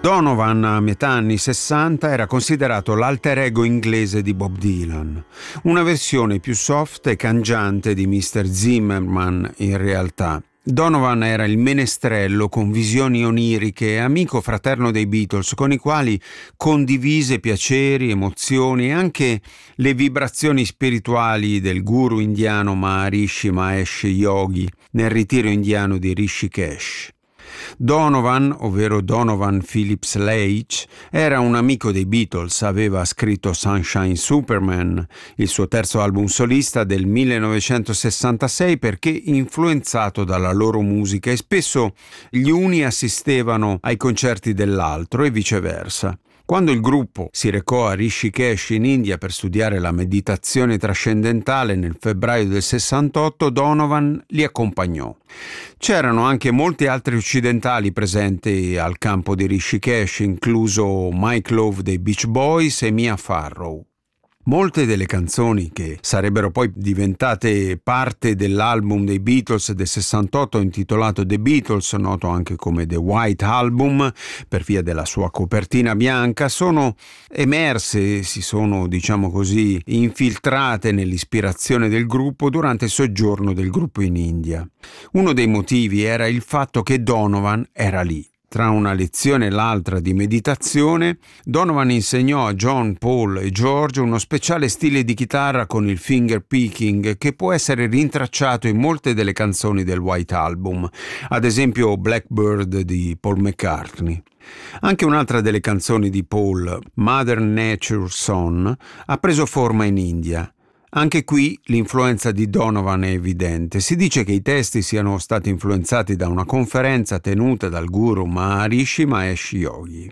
Donovan a metà anni 60 era considerato l'alter ego inglese di Bob Dylan, una versione più soft e cangiante di Mr. Zimmerman in realtà. Donovan era il menestrello con visioni oniriche, amico fraterno dei Beatles, con i quali condivise piaceri, emozioni e anche le vibrazioni spirituali del guru indiano Maharishi Mahesh Yogi nel ritiro indiano di Rishikesh. Donovan, ovvero Donovan Phillips Leitch, era un amico dei Beatles, aveva scritto Sunshine Superman, il suo terzo album solista del 1966, perché influenzato dalla loro musica e spesso gli uni assistevano ai concerti dell'altro e viceversa. Quando il gruppo si recò a Rishikesh in India per studiare la meditazione trascendentale nel febbraio del 68, Donovan li accompagnò. C'erano anche molti altri occidentali presenti al campo di Rishikesh, incluso Mike Love dei Beach Boys e Mia Farrow. Molte delle canzoni che sarebbero poi diventate parte dell'album dei Beatles del 68 intitolato The Beatles, noto anche come The White Album per via della sua copertina bianca, sono emerse, si sono, diciamo così, infiltrate nell'ispirazione del gruppo durante il soggiorno del gruppo in India. Uno dei motivi era il fatto che Donovan era lì. Tra una lezione e l'altra di meditazione, Donovan insegnò a John, Paul e George uno speciale stile di chitarra con il finger picking che può essere rintracciato in molte delle canzoni del White Album, ad esempio Blackbird di Paul McCartney. Anche un'altra delle canzoni di Paul, Mother Nature's Son, ha preso forma in India. Anche qui l'influenza di Donovan è evidente. Si dice che i testi siano stati influenzati da una conferenza tenuta dal guru Maharishi Mahesh Yogi.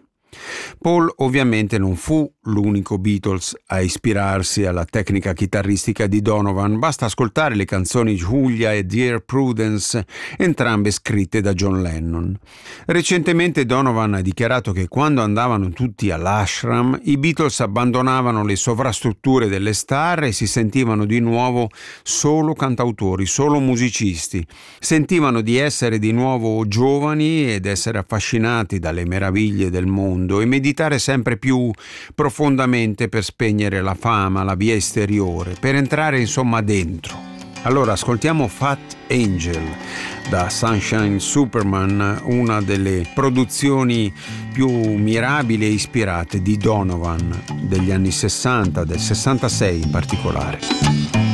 Paul ovviamente non fu l'unico Beatles a ispirarsi alla tecnica chitarristica di Donovan, basta ascoltare le canzoni Julia e Dear Prudence, entrambe scritte da John Lennon. Recentemente Donovan ha dichiarato che quando andavano tutti all'ashram i Beatles abbandonavano le sovrastrutture delle star e si sentivano di nuovo solo cantautori, solo musicisti, sentivano di essere di nuovo giovani ed essere affascinati dalle meraviglie del mondo e meditare sempre più profondamente per spegnere la fama, la via esteriore, per entrare insomma dentro. Allora ascoltiamo Fat Angel da Sunshine Superman, una delle produzioni più mirabili e ispirate di Donovan degli anni 60, del 66 in particolare.